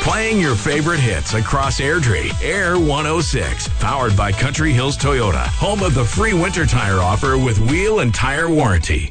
Playing your favorite hits across Airdrie. Air 106. Powered by Country Hills Toyota. Home of the free winter tire offer with wheel and tire warranty.